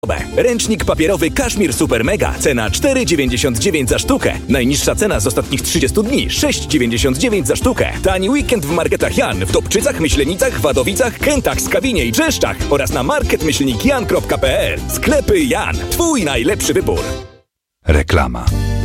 Ręcznik papierowy Kaszmir Super Mega. Cena 4,99 za sztukę. Najniższa cena z ostatnich 30 dni 6,99 za sztukę. Tani weekend w marketach Jan, w Dobczycach, Myślenicach, Wadowicach, Kętach, Skawinie i Brzeszczach oraz na market-jan.pl. Sklepy Jan. Twój najlepszy wybór. Reklama.